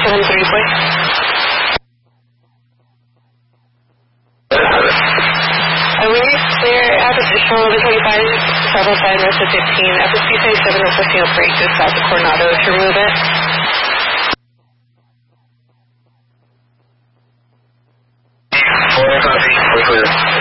273, please. We need to clear out additional 1125, travel side north of 15, FSP 77 requesting a break just south of Coronado to remove it. Copy, we're clear.